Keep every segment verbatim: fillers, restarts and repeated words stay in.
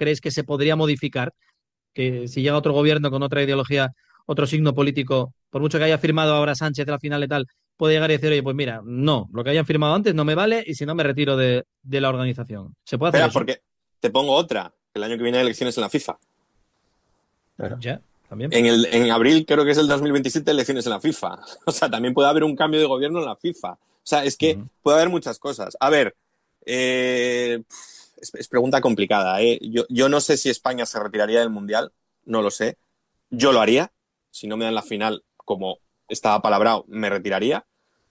creéis que se podría modificar? Que si llega otro gobierno con otra ideología, otro signo político, por mucho que haya firmado ahora Sánchez la final y tal, puede llegar y decir, oye, pues mira, no, lo que hayan firmado antes no me vale y si no me retiro de, de la organización. ¿Se puede hacer Espera, eso? porque te pongo otra. El año que viene hay elecciones en la FIFA. Claro. Ya, también. En, el, en abril, creo que es el dos mil veintisiete, elecciones en la FIFA. O sea, también puede haber un cambio de gobierno en la FIFA. O sea, es que Ujú. puede haber muchas cosas. A ver, eh, es, es, pregunta complicada. ¿eh? Yo, yo no sé si España se retiraría del Mundial, no lo sé. Yo lo haría. Si no me dan la final, como estaba palabrado, me retiraría.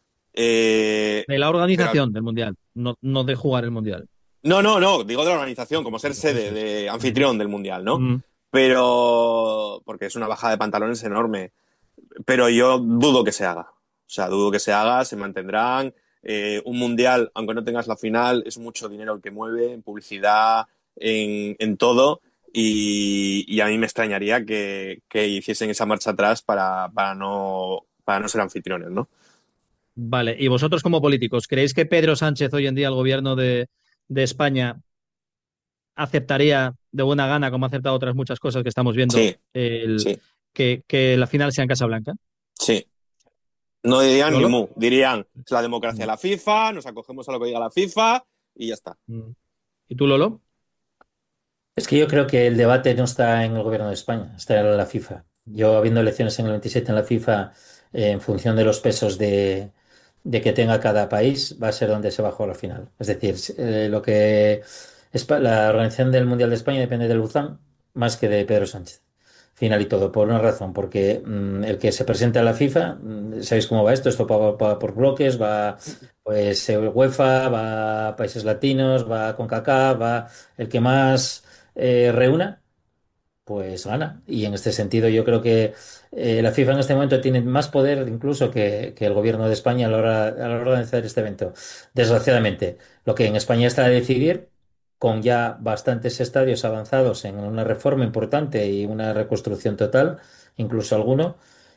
Eh, De la pero organización del Mundial, no, no de jugar el Mundial. no, no, no, digo de la organización, como ser Eso sede es. de Ujú. anfitrión del Mundial, ¿no? Ujú. Pero, porque es una bajada de pantalones enorme, pero yo dudo que se haga. O sea, dudo que se haga, se mantendrán. Eh, un Mundial, aunque no tengas la final, es mucho dinero el que mueve, en publicidad, en, en todo, y, y a mí me extrañaría que, que hiciesen esa marcha atrás para, para, no, para no ser anfitriones, ¿no? Vale, y vosotros como políticos, ¿creéis que Pedro Sánchez hoy en día, el gobierno de, de España, aceptaría de buena gana, como ha aceptado otras muchas cosas que estamos viendo, Sí, el, sí, que, que la final sea en Casablanca? sí. No dirían ni ¿Lolo? mu, dirían es la democracia de la FIFA, nos acogemos a lo que diga la FIFA y ya está. Mm. ¿Y tú, Lolo? Es que yo creo que el debate no está en el gobierno de España, está en la FIFA. Yo, habiendo elecciones en el veintisiete en la FIFA, eh, en función de los pesos de, de que tenga cada país, va a ser donde se va a jugar la final. Es decir, eh, lo que Espa- la organización del Mundial de España depende de Luzán más que de Pedro Sánchez. Final y todo, por una razón, porque mm, el que se presenta a la FIFA, mm, ¿sabéis cómo va esto? Esto va, va por bloques, va pues eh, UEFA, va países latinos, va CONCACAF, va el que más eh, reúna, pues gana. Y en este sentido yo creo que eh, la FIFA en este momento tiene más poder incluso que, que el gobierno de España a la hora, a la hora de organizar este evento. Desgraciadamente, lo que en España está a decidir, con ya bastantes estadios avanzados en una reforma importante y una reconstrucción total, incluso alguno,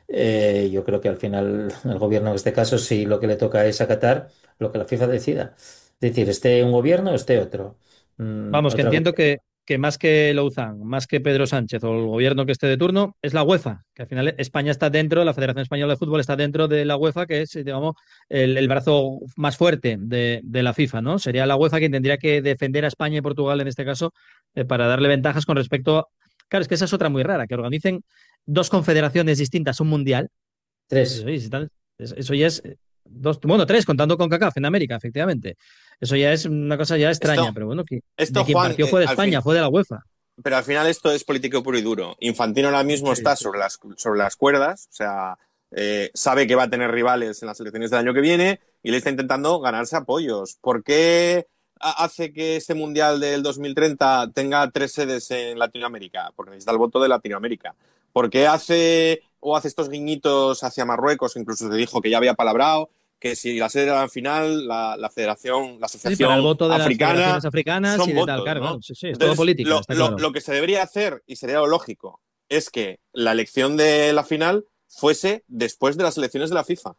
eh, yo creo que al final el gobierno en este caso sí lo que le toca es acatar lo que la FIFA decida. Es decir, esté un gobierno o esté otro. Mm, Vamos, que otra cosa. entiendo que, que más que Louzán, más que Pedro Sánchez o el gobierno que esté de turno, es la UEFA, que al final España está dentro, la Federación Española de Fútbol está dentro de la UEFA, que es, digamos, el, el brazo más fuerte de, de la FIFA, ¿no? Sería la UEFA quien tendría que defender a España y Portugal en este caso eh, para darle ventajas con respecto a... Claro, es que esa es otra muy rara, que organicen dos confederaciones distintas un mundial. Eso, Tres. oye, si tal- eso eso ya es... eh, Dos, bueno, tres, contando con CACAF en América, efectivamente. Eso ya es una cosa ya extraña, Esto, pero bueno, que esto de quien Juan, partió eh, fue de al España, fin, fue de la UEFA. pero al final esto es político puro y duro. Infantino ahora mismo Sí, está sí, sobre sí. las, sobre las cuerdas, o sea, eh, sabe que va a tener rivales en las elecciones del año que viene y le está intentando ganarse apoyos. ¿Por qué hace que este Mundial del dos mil treinta tenga tres sedes en Latinoamérica? Porque necesita el voto de Latinoamérica. ¿Por qué hace o hace estos guiñitos hacia Marruecos? Incluso se dijo que ya había palabrado que si la sede era la final, la, la federación, la Sí, para el asociación voto de las federaciones africana, africanas y son de tal, votos, claro, claro. ¿no? Sí, sí, es todo Entonces, política, lo, está lo, claro. lo que se debería hacer, y sería lo lógico, es que la elección de la final fuese después de las elecciones de la FIFA,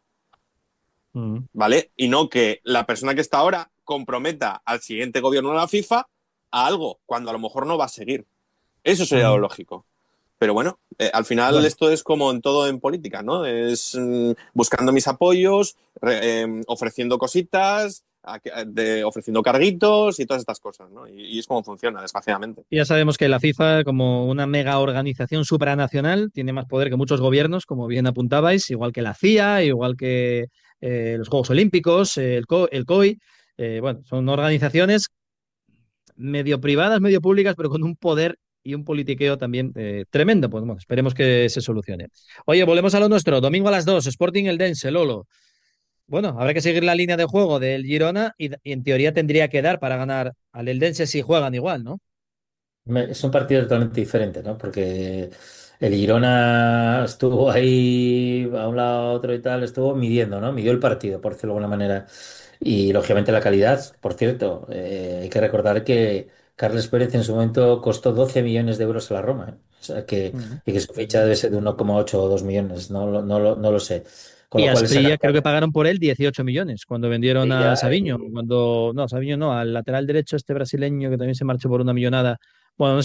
Mm. ¿vale? Y no que la persona que está ahora comprometa al siguiente gobierno de la FIFA a algo, cuando a lo mejor no va a seguir. Eso sería lo Mm. lógico. Pero bueno, eh, al final Bueno, esto es como en todo en política, ¿no? Es mm, buscando mis apoyos, re- eh, ofreciendo cositas, a- de- ofreciendo carguitos y todas estas cosas, ¿no? Y, y es como funciona, desgraciadamente. ya sabemos que la FIFA, como una mega organización supranacional, tiene más poder que muchos gobiernos, como bien apuntabais, igual que la C I A, igual que eh, los Juegos Olímpicos, eh, el, Co- el C O I. Eh, bueno, son organizaciones medio privadas, medio públicas, pero con un poder y un politiqueo también eh, tremendo. Pues bueno, esperemos que se solucione. Oye, volvemos a lo nuestro. Domingo a las dos, Sporting Eldense, Lolo. Bueno, habrá que seguir la línea de juego del Girona y, y en teoría tendría que dar para ganar al Eldense si juegan igual, ¿no? Me- Es un partido totalmente diferente, ¿no? Porque el Girona estuvo ahí a un lado, a otro y tal, estuvo midiendo, ¿no? Midió el partido, por decirlo de alguna manera. Y lógicamente la calidad, por cierto, eh, hay que recordar que Carles Pérez en su momento costó doce millones de euros a la Roma, ¿eh? O sea que, Ujú, y que su ficha ujú. debe ser de uno coma ocho o dos millones, no, lo- no, lo- no lo sé. Con Y lo a cual esa Asprilla creo que calidad, pagaron por él dieciocho millones cuando vendieron y a ya, Savinho. Cuando, no, Savinho no, al lateral derecho este brasileño que también se marchó por una millonada. Bueno, no